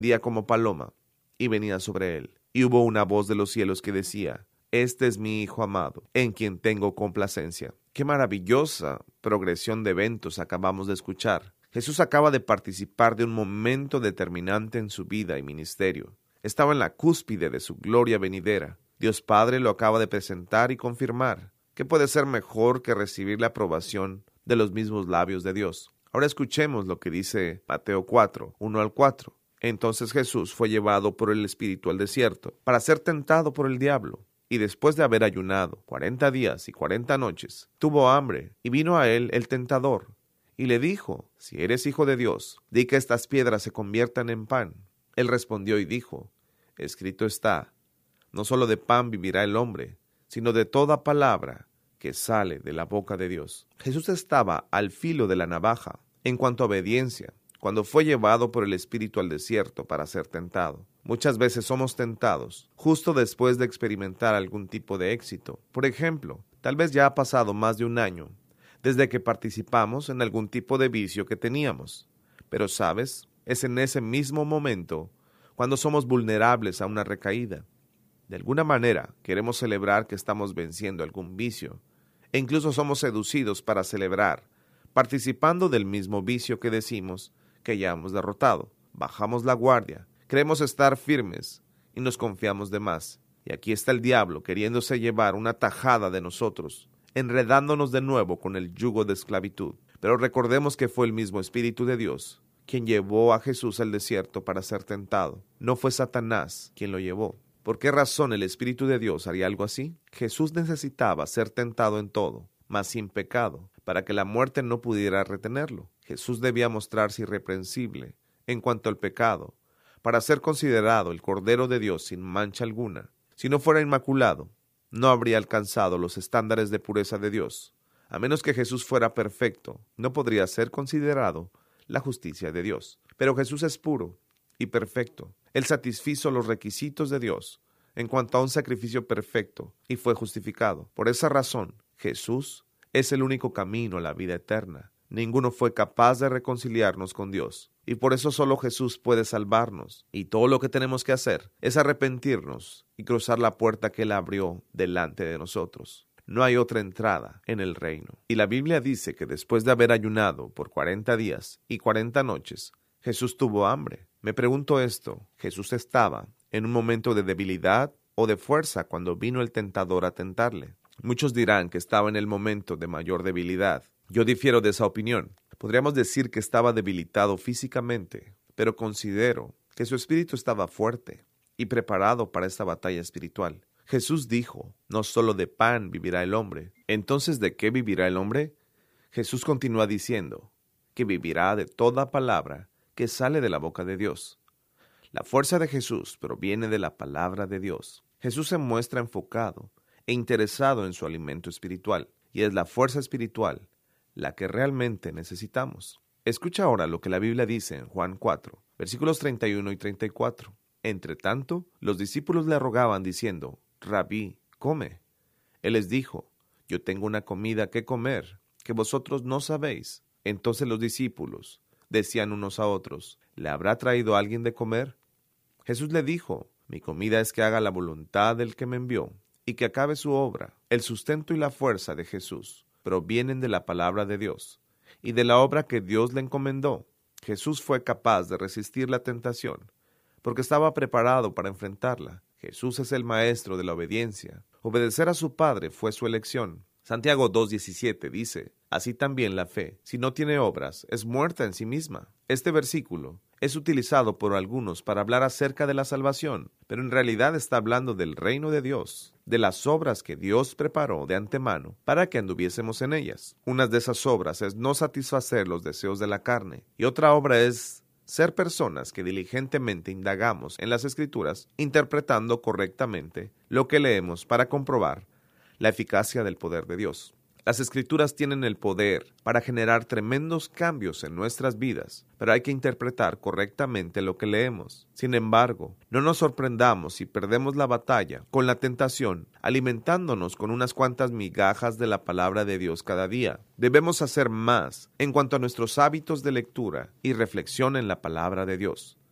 día como paloma, y venía sobre él. Y hubo una voz de los cielos que decía: Este es mi Hijo amado, en quien tengo complacencia. Qué maravillosa progresión de eventos acabamos de escuchar. Jesús acaba de participar de un momento determinante en su vida y ministerio. Estaba en la cúspide de su gloria venidera. Dios Padre lo acaba de presentar y confirmar. ¿Qué puede ser mejor que recibir la aprobación de los mismos labios de Dios? Ahora escuchemos lo que dice Mateo 4, 1 al 4. Entonces Jesús fue llevado por el Espíritu al desierto para ser tentado por el diablo. Y después de haber ayunado 40 días y 40 noches, tuvo hambre, y vino a él el tentador, y le dijo: Si eres hijo de Dios, di que estas piedras se conviertan en pan. Él respondió y dijo: Escrito está, no solo de pan vivirá el hombre, sino de toda palabra que sale de la boca de Dios. Jesús estaba al filo de la navaja en cuanto a obediencia, cuando fue llevado por el Espíritu al desierto para ser tentado. Muchas veces somos tentados justo después de experimentar algún tipo de éxito. Por ejemplo, tal vez ya ha pasado más de un año desde que participamos en algún tipo de vicio que teníamos. Pero, ¿sabes? Es en ese mismo momento cuando somos vulnerables a una recaída. De alguna manera queremos celebrar que estamos venciendo algún vicio, e incluso somos seducidos para celebrar, participando del mismo vicio que decimos que ya hemos derrotado. Bajamos la guardia, creemos estar firmes y nos confiamos de más. Y aquí está el diablo queriéndose llevar una tajada de nosotros, enredándonos de nuevo con el yugo de esclavitud. Pero recordemos que fue el mismo Espíritu de Dios quien llevó a Jesús al desierto para ser tentado. No fue Satanás quien lo llevó. ¿Por qué razón el Espíritu de Dios haría algo así? Jesús necesitaba ser tentado en todo, mas sin pecado, para que la muerte no pudiera retenerlo. Jesús debía mostrarse irreprensible en cuanto al pecado, para ser considerado el Cordero de Dios sin mancha alguna. Si no fuera inmaculado, no habría alcanzado los estándares de pureza de Dios. A menos que Jesús fuera perfecto, no podría ser considerado la justicia de Dios. Pero Jesús es puro y perfecto. Él satisfizo los requisitos de Dios en cuanto a un sacrificio perfecto y fue justificado. Por esa razón, Jesús es el único camino a la vida eterna. Ninguno fue capaz de reconciliarnos con Dios, y por eso solo Jesús puede salvarnos. Y todo lo que tenemos que hacer es arrepentirnos y cruzar la puerta que Él abrió delante de nosotros. No hay otra entrada en el reino. Y la Biblia dice que después de haber ayunado por 40 días y 40 noches, Jesús tuvo hambre. Me pregunto esto: ¿Jesús estaba en un momento de debilidad o de fuerza cuando vino el tentador a tentarle? Muchos dirán que estaba en el momento de mayor debilidad. Yo difiero de esa opinión. Podríamos decir que estaba debilitado físicamente, pero considero que su espíritu estaba fuerte y preparado para esta batalla espiritual. Jesús dijo: no solo de pan vivirá el hombre. Entonces, ¿de qué vivirá el hombre? Jesús continúa diciendo que vivirá de toda palabra que sale de la boca de Dios. La fuerza de Jesús proviene de la palabra de Dios. Jesús se muestra enfocado e interesado en su alimento espiritual, y es la fuerza espiritual la que realmente necesitamos. Escucha ahora lo que la Biblia dice en Juan 4, versículos 31 y 34. Entre tanto, los discípulos le rogaban diciendo: Rabí, come. Él les dijo: Yo tengo una comida que comer, que vosotros no sabéis. Entonces los discípulos decían unos a otros: ¿le habrá traído alguien de comer? Jesús le dijo: Mi comida es que haga la voluntad del que me envió y que acabe su obra. El sustento y la fuerza de Jesús provienen de la palabra de Dios y de la obra que Dios le encomendó. Jesús fue capaz de resistir la tentación porque estaba preparado para enfrentarla. Jesús es el maestro de la obediencia. Obedecer a su Padre fue su elección. Santiago 2:17 dice: Así también la fe, si no tiene obras, es muerta en sí misma. Este versículo es utilizado por algunos para hablar acerca de la salvación, pero en realidad está hablando del reino de Dios, de las obras que Dios preparó de antemano para que anduviésemos en ellas. Una de esas obras es no satisfacer los deseos de la carne, y otra obra es ser personas que diligentemente indagamos en las Escrituras, interpretando correctamente lo que leemos para comprobar la eficacia del poder de Dios. Las Escrituras tienen el poder para generar tremendos cambios en nuestras vidas, pero hay que interpretar correctamente lo que leemos. Sin embargo, no nos sorprendamos si perdemos la batalla con la tentación, alimentándonos con unas cuantas migajas de la palabra de Dios cada día. Debemos hacer más en cuanto a nuestros hábitos de lectura y reflexión en la palabra de Dios.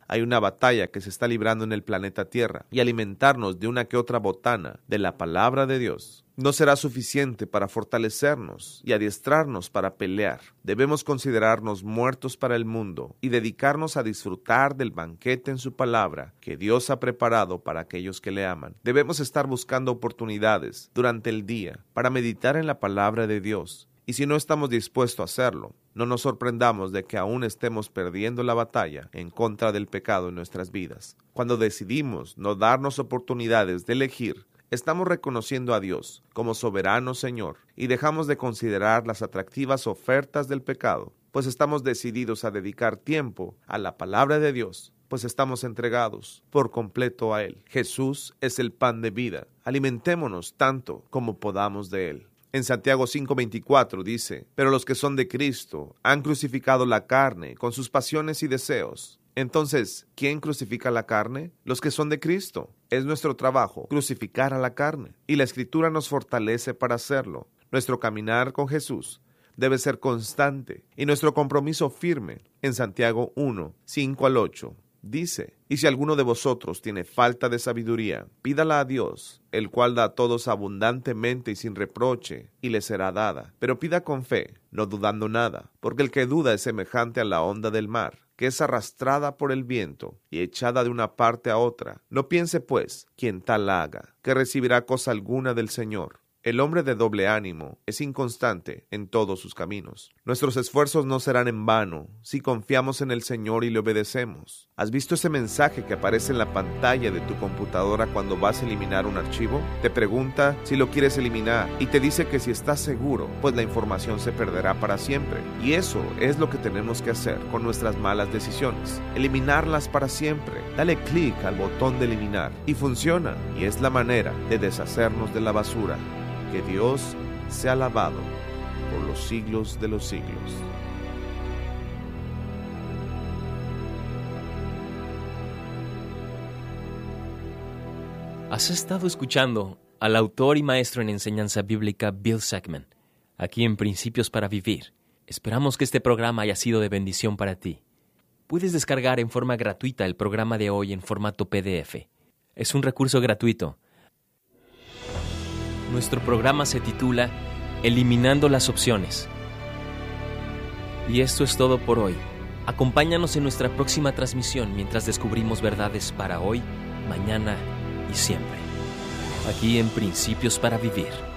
Hay una batalla que se está librando en el planeta Tierra y alimentarnos de una que otra botana de la palabra de Dios no será suficiente para fortalecernos y adiestrarnos para pelear. Debemos considerarnos muertos para el mundo y dedicarnos a disfrutar del banquete en su palabra que Dios ha preparado para aquellos que le aman. Debemos estar buscando oportunidades durante el día para meditar en la palabra de Dios. Y si no estamos dispuestos a hacerlo, no nos sorprendamos de que aún estemos perdiendo la batalla en contra del pecado en nuestras vidas. Cuando decidimos no darnos oportunidades de elegir, estamos reconociendo a Dios como soberano Señor y dejamos de considerar las atractivas ofertas del pecado, pues estamos decididos a dedicar tiempo a la palabra de Dios, pues estamos entregados por completo a Él. Jesús es el pan de vida. Alimentémonos tanto como podamos de Él. En Santiago 5:24 dice: pero los que son de Cristo han crucificado la carne con sus pasiones y deseos. Entonces, ¿quién crucifica la carne? Los que son de Cristo. Es nuestro trabajo crucificar a la carne, y la Escritura nos fortalece para hacerlo. Nuestro caminar con Jesús debe ser constante y nuestro compromiso firme. En Santiago 1:5-8 dice: y si alguno de vosotros tiene falta de sabiduría, pídala a Dios, el cual da a todos abundantemente y sin reproche, y le será dada. Pero pida con fe, no dudando nada, porque el que duda es semejante a la onda del mar, que es arrastrada por el viento y echada de una parte a otra. No piense, pues, quien tal haga, que recibirá cosa alguna del Señor. El hombre de doble ánimo es inconstante en todos sus caminos. Nuestros esfuerzos no serán en vano si confiamos en el Señor y le obedecemos. ¿Has visto ese mensaje que aparece en la pantalla de tu computadora cuando vas a eliminar un archivo? Te pregunta si lo quieres eliminar y te dice que si estás seguro, pues la información se perderá para siempre. Y eso es lo que tenemos que hacer con nuestras malas decisiones: eliminarlas para siempre. Dale clic al botón de eliminar y funciona, y es la manera de deshacernos de la basura. Que Dios sea alabado por los siglos de los siglos. Has estado escuchando al autor y maestro en enseñanza bíblica Bill Sackman, aquí en Principios para Vivir. Esperamos que este programa haya sido de bendición para ti. Puedes descargar en forma gratuita el programa de hoy en formato PDF. Es un recurso gratuito. Nuestro programa se titula Eliminando las opciones. Y esto es todo por hoy. Acompáñanos en nuestra próxima transmisión mientras descubrimos verdades para hoy, mañana y siempre. Aquí en Principios para Vivir.